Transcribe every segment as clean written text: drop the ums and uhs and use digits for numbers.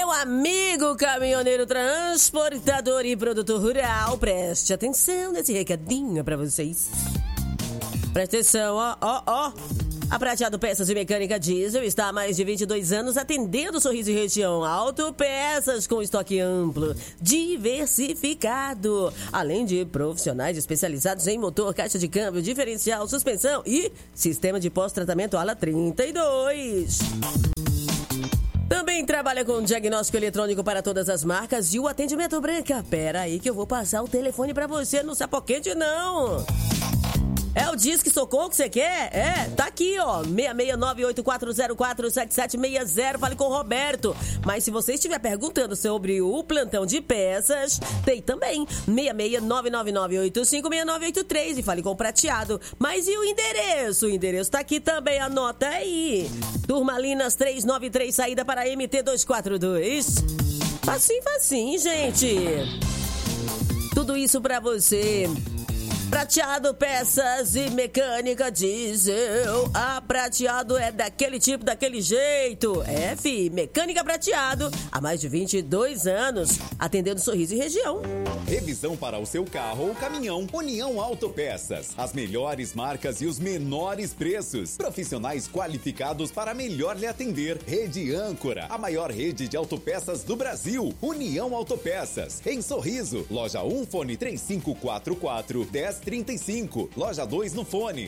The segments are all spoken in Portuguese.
Meu amigo caminhoneiro, transportador e produtor rural, preste atenção nesse recadinho pra vocês. Presta atenção, ó. A Prateado Peças e Mecânica Diesel está há mais de 22 anos atendendo Sorriso e região. Autopeças com estoque amplo, diversificado, além de profissionais especializados em motor, caixa de câmbio, diferencial, suspensão e sistema de pós-tratamento ALA 32. Também trabalha com diagnóstico eletrônico para todas as marcas e o atendimento Branca. Pera aí que eu vou passar o telefone para você, não se apoquente não. É o Disque Socorro que você quer? Tá aqui, ó, 66984047760, fale com o Roberto. Mas se você estiver perguntando sobre o plantão de peças, tem também 66999856983 e fale com o Prateado. Mas e o endereço? O endereço tá aqui também, anota aí. Turmalinas 393, saída para MT242. Facinho, gente. Tudo isso pra você. Prateado Peças e Mecânica Diesel. A Prateado é daquele tipo, daquele jeito. Mecânica Prateado. Há mais de 22 anos, atendendo Sorriso e região. Revisão para o seu carro ou caminhão. União Autopeças. As melhores marcas e os menores preços. Profissionais qualificados para melhor lhe atender. Rede Âncora, a maior rede de autopeças do Brasil. União Autopeças. Em Sorriso, loja 1, fone 3544-1035. Loja 2 no fone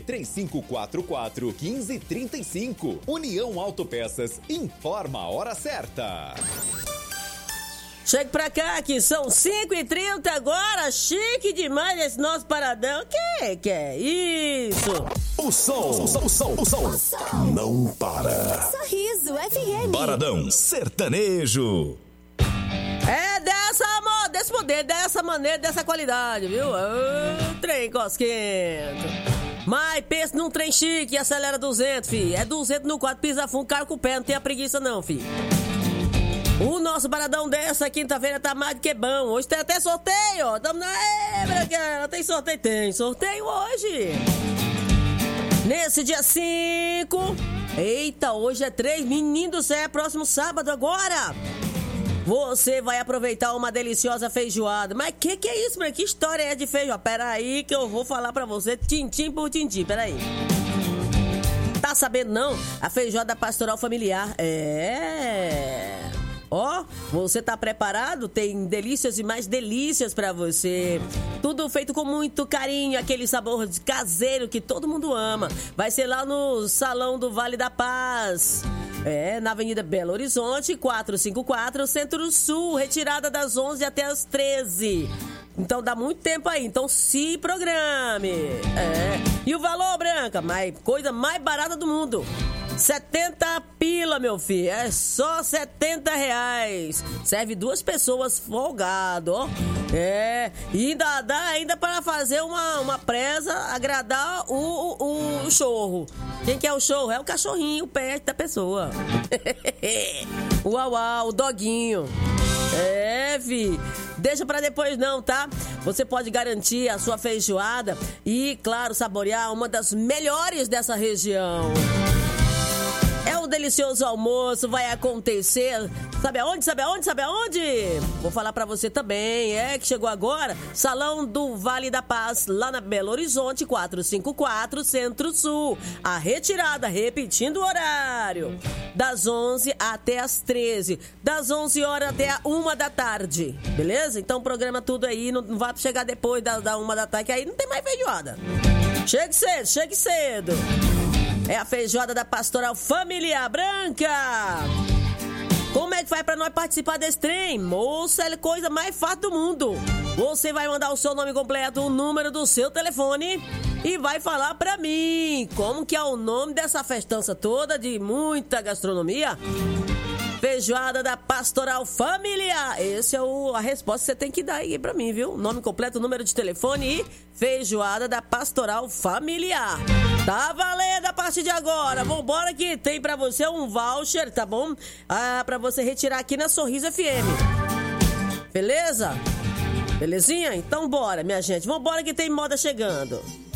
3544-1535. União Autopeças, informa a hora certa. Chegue pra cá que são 5h30 agora, chique demais esse nosso paradão. Que é isso? O som não para. Sorriso FM. Paradão sertanejo. É desse poder, dessa maneira, dessa qualidade, viu? Trem cosquento. Mas pensa num trem chique e acelera 200, fi. É 200 no 4, pisa fundo, cara com o pé, não tem a preguiça não, fi. O nosso baradão dessa quinta-feira tá mais do que bom. Hoje tem até sorteio, ó. Tamo na... Branquela, tem sorteio? Tem sorteio hoje. Nesse dia 5. Eita, hoje é 3. Menino do céu, é próximo sábado agora. Você vai aproveitar uma deliciosa feijoada. Mas que é isso, mano? Que história é de feijoada? Pera aí que eu vou falar pra você tintim por tintim. Pera aí. Tá sabendo não? A feijoada pastoral familiar. Ó, você tá preparado? Tem delícias e mais delícias pra você. Tudo feito com muito carinho, aquele sabor caseiro que todo mundo ama. Vai ser lá no Salão do Vale da Paz. Na Avenida Belo Horizonte, 454, Centro-Sul, retirada das 11 até as 13. Então dá muito tempo aí, então se programe. E o valor, Branca? Coisa mais barata do mundo. 70 pila, meu filho. É só R$70. Serve 2 pessoas folgado, ó. E ainda dá ainda para fazer uma presa, agradar o chorro. Quem que é o chorro? É o cachorrinho, o pet da pessoa. O doguinho. Vi. Deixa pra depois não, tá? Você pode garantir a sua feijoada e, claro, saborear uma das melhores dessa região. O delicioso almoço vai acontecer. Sabe aonde? Vou falar pra você também. Que chegou agora. Salão do Vale da Paz, lá na Belo Horizonte, 454, Centro-Sul. A retirada, repetindo o horário, das 11 até as 13. Das 11 horas até a 1 da tarde. Beleza? Então programa tudo aí. Não vai chegar depois da 1 da tarde, que aí não tem mais feijoada. Chegue cedo. É a feijoada da Pastoral Familiar Branca. Como é que faz pra nós participar desse trem? Moça, é a coisa mais fácil do mundo. Você vai mandar o seu nome completo, o número do seu telefone e vai falar pra mim como que é o nome dessa festança toda de muita gastronomia. Feijoada da Pastoral Familiar. Essa é a resposta que você tem que dar aí pra mim, viu? Nome completo, número de telefone e feijoada da Pastoral Familiar. Tá valendo a partir de agora. Vambora que tem pra você um voucher, tá bom? Pra você retirar aqui na Sorriso FM. Beleza? Belezinha? Então bora, minha gente. Vambora que tem moda chegando.